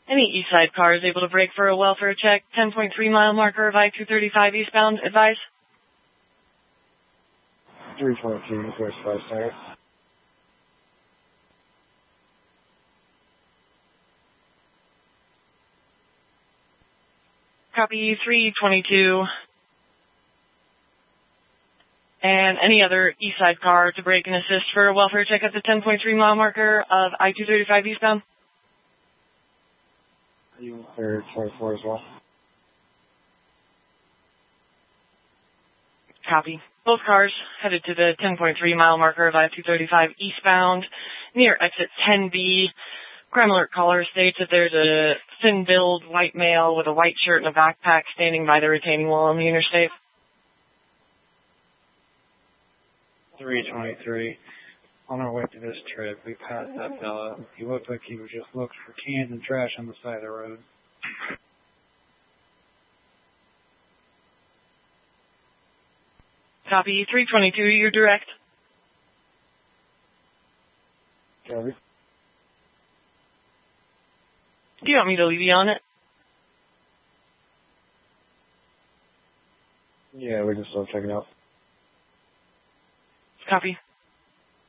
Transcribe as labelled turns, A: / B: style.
A: Any east side car is able to brake for a welfare check. 10.3 mile marker of I-235 eastbound. Advise.
B: 322, request 5 center.
A: Copy 322. And any other east side car to brake and assist for a welfare check at the 10.3 mile marker of I-235 eastbound.
B: Are you for 24 as well?
A: Copy. Both cars headed to the 10.3 mile marker of I-235 eastbound near exit 10B. Crime alert caller states that there's a thin-build white male with a white shirt and a backpack standing by the retaining wall on the interstate.
B: 323. On our way to this trip, we passed that fella. He looked like he was just looking for cans and trash on the side of the road.
A: Copy. 322, you're direct.
B: Copy.
A: Do you want me to leave you on it?
B: Yeah, we can still check it out.
A: Copy.